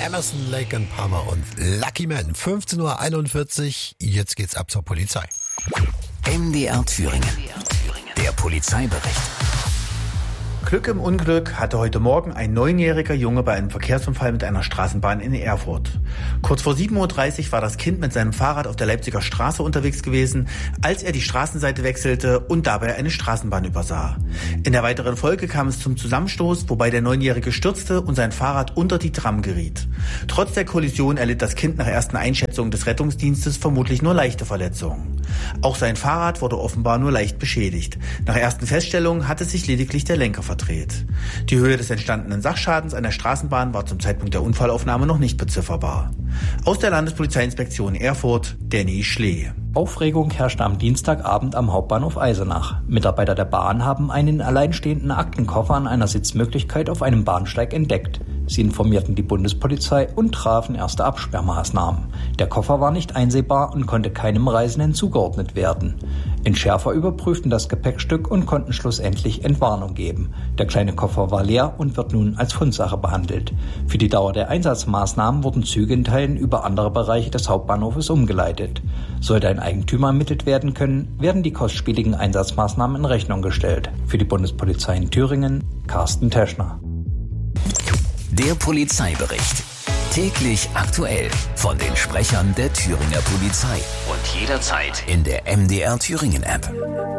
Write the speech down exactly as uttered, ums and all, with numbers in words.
Emerson, Lake and Palmer und Lucky Man. fünfzehn Uhr einundvierzig, jetzt geht's ab zur Polizei. M D R Thüringen. Der Polizeibericht. Glück im Unglück hatte heute Morgen ein neunjähriger Junge bei einem Verkehrsunfall mit einer Straßenbahn in Erfurt. Kurz vor sieben Uhr dreißig war das Kind mit seinem Fahrrad auf der Leipziger Straße unterwegs gewesen, als er die Straßenseite wechselte und dabei eine Straßenbahn übersah. In der weiteren Folge kam es zum Zusammenstoß, wobei der Neunjährige stürzte und sein Fahrrad unter die Tram geriet. Trotz der Kollision erlitt das Kind nach ersten Einschätzungen des Rettungsdienstes vermutlich nur leichte Verletzungen. Auch sein Fahrrad wurde offenbar nur leicht beschädigt. Nach ersten Feststellungen hatte sich lediglich der Lenker verdreht. Die Höhe des entstandenen Sachschadens an der Straßenbahn war zum Zeitpunkt der Unfallaufnahme noch nicht bezifferbar. Aus der Landespolizeiinspektion Erfurt, Danny Schlee. Aufregung herrschte am Dienstagabend am Hauptbahnhof Eisenach. Mitarbeiter der Bahn haben einen alleinstehenden Aktenkoffer an einer Sitzmöglichkeit auf einem Bahnsteig entdeckt. Sie informierten die Bundespolizei und trafen erste Absperrmaßnahmen. Der Koffer war nicht einsehbar und konnte keinem Reisenden zugeordnet werden. Entschärfer überprüften das Gepäckstück und konnten schlussendlich Entwarnung geben. Der kleine Koffer war leer und wird nun als Fundsache behandelt. Für die Dauer der Einsatzmaßnahmen wurden Züge in Teilen über andere Bereiche des Hauptbahnhofes umgeleitet. Sollte ein Eigentümer ermittelt werden können, werden die kostspieligen Einsatzmaßnahmen in Rechnung gestellt. Für die Bundespolizei in Thüringen, Carsten Teschner. Der Polizeibericht. Täglich aktuell von den Sprechern der Thüringer Polizei. Und jederzeit in der M D R Thüringen App.